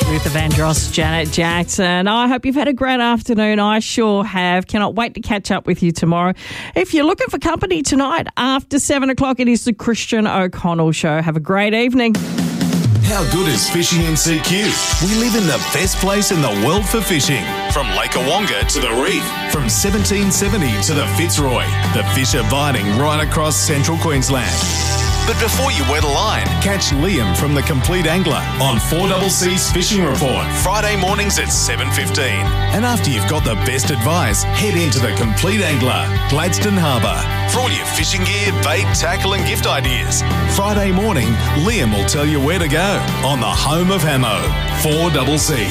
with Evandros, Janet Jackson. I hope you've had a great afternoon. I sure have. Cannot wait to catch up with you tomorrow. If you're looking for company tonight after 7 o'clock, it is the Christian O'Connell Show. Have a great evening. How good is fishing in CQ? We live in the best place in the world for fishing. From Lake Awonga to the reef, from 1770 to the Fitzroy, the fish are biting right across central Queensland. But before you wet a line, catch Liam from The Complete Angler on 4CC's Fishing Report, Friday mornings at 7:15. And after you've got the best advice, head into The Complete Angler, Gladstone Harbour, for all your fishing gear, bait, tackle and gift ideas. Friday morning, Liam will tell you where to go on the home of Hamo, 4CC.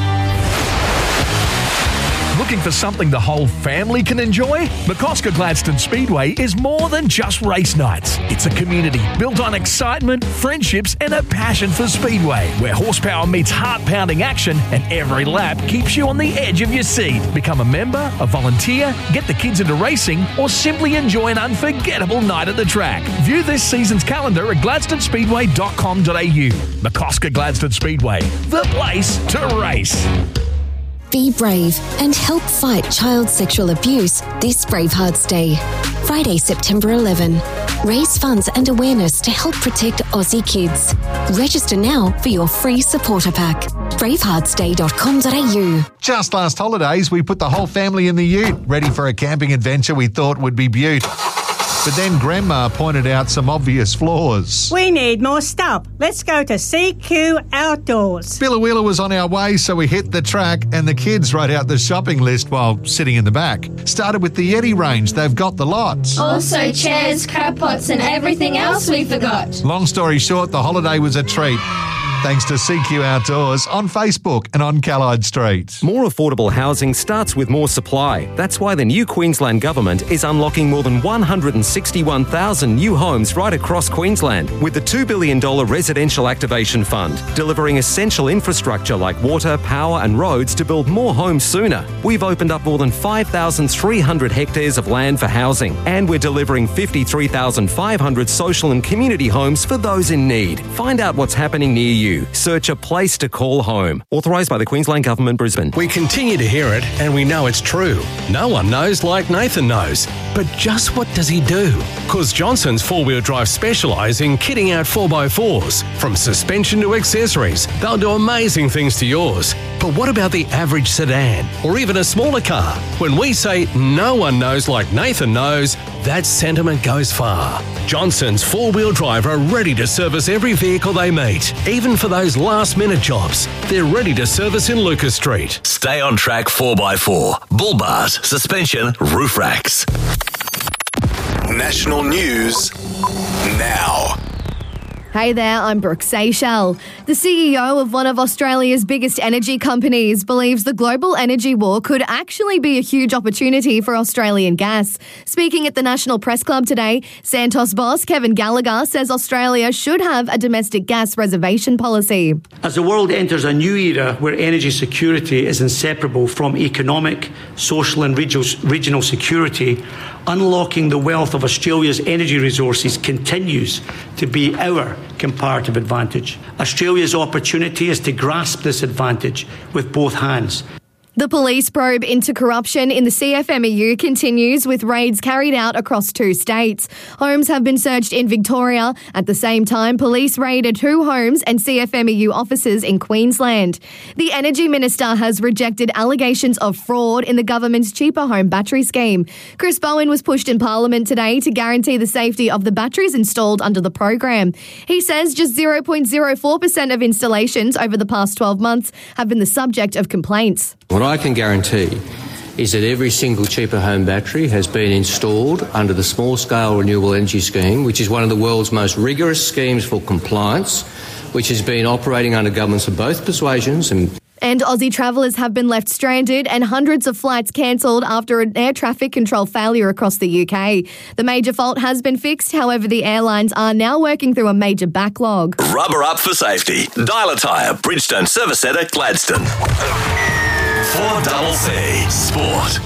Looking for something the whole family can enjoy? McCosker Gladstone Speedway is more than just race nights. It's a community built on excitement, friendships and a passion for Speedway, where horsepower meets heart-pounding action and every lap keeps you on the edge of your seat. Become a member, a volunteer, get the kids into racing or simply enjoy an unforgettable night at the track. View this season's calendar at gladstonespeedway.com.au. McCosker Gladstone Speedway, the place to race. Be brave and help fight child sexual abuse this Bravehearts Day. Friday, September 11. Raise funds and awareness to help protect Aussie kids. Register now for your free supporter pack. braveheartsday.com.au. Just last holidays, we put the whole family in the ute, ready for a camping adventure we thought would be beaut. But then Grandma pointed out some obvious flaws. We need more stuff. Let's go to CQ Outdoors. Billawheeler was on our way, so we hit the track and the kids wrote out the shopping list while sitting in the back. Started with the Yeti range. They've got the lots. Also chairs, crab pots and everything else we forgot. Long story short, the holiday was a treat. Thanks to CQ Outdoors on Facebook and on Callide Street. More affordable housing starts with more supply. That's why the new Queensland Government is unlocking more than 161,000 new homes right across Queensland with the $2 billion Residential Activation Fund, delivering essential infrastructure like water, power and roads to build more homes sooner. We've opened up more than 5,300 hectares of land for housing, and we're delivering 53,500 social and community homes for those in need. Find out what's happening near you. Search a place to call home. Authorised by the Queensland Government, Brisbane. We continue to hear it and we know it's true. No one knows like Nathan knows. But just what does he do? Because Johnson's 4-wheel drive specialise in kitting out 4x4s. From suspension to accessories, they'll do amazing things to yours. But what about the average sedan or even a smaller car? When we say no one knows like Nathan knows, that sentiment goes far. Johnson's 4-wheel drive are ready to service every vehicle they meet, even for those last-minute jobs. They're ready to service in Lucas Street. Stay on track 4x4, bull bars, suspension, roof racks. National news now. Hey there, I'm Brooke Seychelles. The CEO of one of Australia's biggest energy companies believes the global energy war could actually be a huge opportunity for Australian gas. Speaking at the National Press Club today, Santos boss Kevin Gallagher says Australia should have a domestic gas reservation policy. As the world enters a new era where energy security is inseparable from economic, social and regional security, unlocking the wealth of Australia's energy resources continues to be our comparative advantage. Australia's opportunity is to grasp this advantage with both hands. The police probe into corruption in the CFMEU continues with raids carried out across 2 states. Homes have been searched in Victoria. At the same time, police raided 2 homes and CFMEU offices in Queensland. The Energy Minister has rejected allegations of fraud in the government's cheaper home battery scheme. Chris Bowen was pushed in Parliament today to guarantee the safety of the batteries installed under the program. He says just 0.04% of installations over the past 12 months have been the subject of complaints. What I can guarantee is that every single cheaper home battery has been installed under the small-scale renewable energy scheme, which is one of the world's most rigorous schemes for compliance, which has been operating under governments of both persuasions. And Aussie travellers have been left stranded and hundreds of flights cancelled after an air traffic control failure across the UK. The major fault has been fixed, however the airlines are now working through a major backlog. Rubber up for safety. Dial a Tyre, Bridgestone Service Centre, Gladstone. 4CC Sport.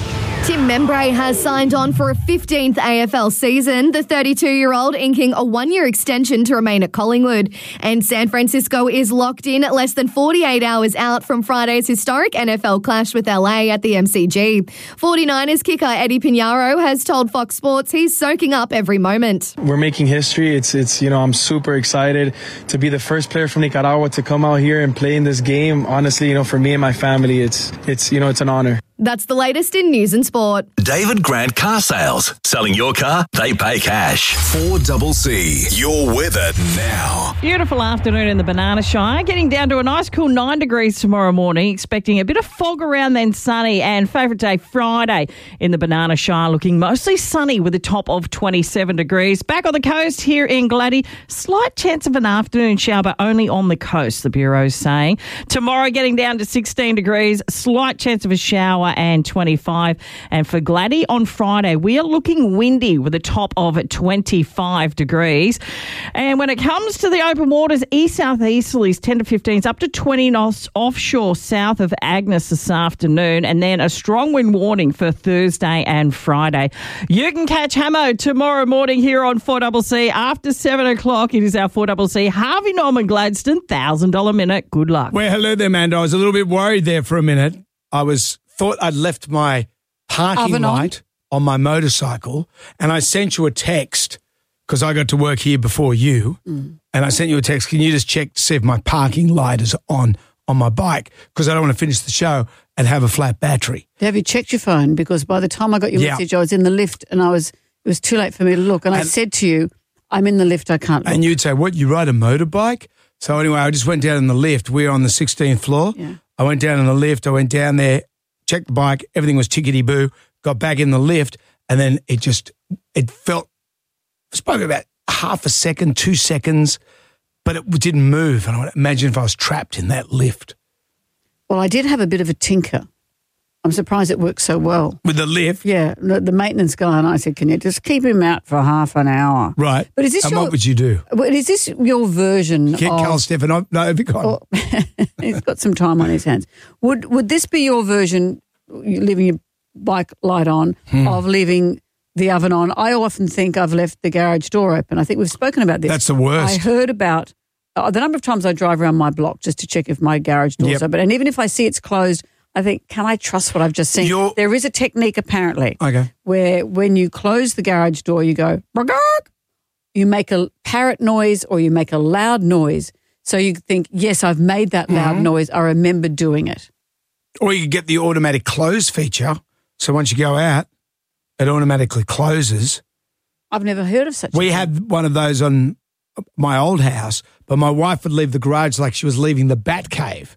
Tim Membrey has signed on for a 15th AFL season. The 32-year-old inking a one-year extension to remain at Collingwood. And San Francisco is locked in less than 48 hours out from Friday's historic NFL clash with LA at the MCG. 49ers kicker Eddie Pinheiro has told Fox Sports he's soaking up every moment. We're making history. It's I'm super excited to be the first player from Nicaragua to come out here and play in this game. Honestly, for me and my family, it's an honor. That's the latest in news and sport. David Grant Car Sales. Selling your car, they pay cash. 4CC. Your weather now. Beautiful afternoon in the Banana Shire. Getting down to a nice cool 9 degrees tomorrow morning. Expecting a bit of fog around, then sunny. And favourite day Friday in the Banana Shire. Looking mostly sunny with a top of 27 degrees. Back on the coast here in Gladdy. Slight chance of an afternoon shower, but only on the coast, the Bureau's saying. Tomorrow getting down to 16 degrees. Slight chance of a shower and 25. And for Gladdy on Friday, we are looking windy with a top of 25 degrees. And when it comes to the open waters, east-southeasterlies 10 to 15s, up to 20 knots offshore south of Agnes this afternoon. And then a strong wind warning for Thursday and Friday. You can catch Hamo tomorrow morning here on 4CC after 7 o'clock. It is our 4CC Harvey Norman Gladstone $1,000 minute. Good luck. Well, hello there, Amanda. I was a little bit worried there for a minute. I thought I'd left my parking light on my motorcycle, and I sent you a text because I got to work here before you, and I sent you a text. Can you just check to see if my parking light is on my bike? Because I don't want to finish the show and have a flat battery. Have you checked your phone? Because by the time I got your message, I was in the lift, and it was too late for me to look. And I said to you, I'm in the lift, I can't look. And you'd say, what, you ride a motorbike? So anyway, I just went down in the lift. We're on the 16th floor. Yeah. I went down in the lift. I went down there, checked the bike. Everything was tickety-boo. Got back in the lift, and then it felt, it was probably about half a second, 2 seconds, but it didn't move. And I would imagine if I was trapped in that lift. Well, I did have a bit of a tinker. I'm surprised it worked so well. With the lift? Yeah. The maintenance guy and I said, can you just keep him out for half an hour? Right. But is this what would you do? Is this your version Get Carl Stefan. No, have you got he's got some time on his hands. Would this be your version, leaving your bike light on, of leaving the oven on? I often think I've left the garage door open. I think we've spoken about this. That's the worst. I heard about the number of times I drive around my block just to check if my garage door's open. And even if I see it's closed, I think, can I trust what I've just seen? There is a technique, apparently, where when you close the garage door, you go, you make a parrot noise or you make a loud noise. So you think, yes, I've made that loud noise. I remember doing it. Or you could get the automatic close feature. So once you go out, it automatically closes. I've never heard of such We had one of those on my old house, but my wife would leave the garage like she was leaving the bat cave.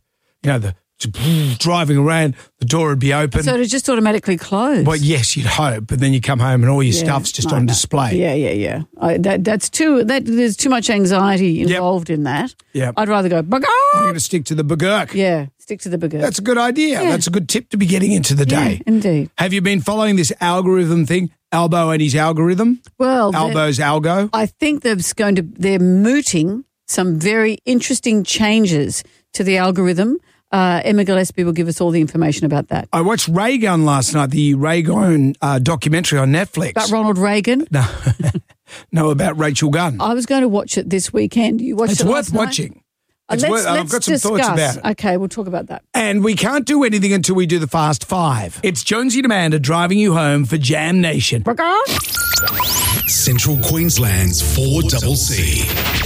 Driving around, the door would be open. So it just automatically close? Well, yes, you'd hope, but then you come home and all your stuff's just on display. Yeah. There's too much anxiety involved in that. Yeah. I'd rather go, bagurk. I'm going to stick to the bagurk. Yeah, stick to the bagurk. That's a good idea. Yeah. That's a good tip to be getting into the day. Indeed. Have you been following this algorithm thing? Albo and his algorithm? Well, Albo's algo? I think they're mooting some very interesting changes to the algorithm. Emma Gillespie will give us all the information about that. I watched Reagan last night, the Reagan documentary on Netflix. About Ronald Reagan? No, about Rachel Gunn. I was going to watch it this weekend. You watched it last night? It's worth watching. I've got some thoughts about it. Okay, we'll talk about that. And we can't do anything until we do the Fast Five. It's Jonesy and Amanda driving you home for Jam Nation. Central Queensland's 4CC.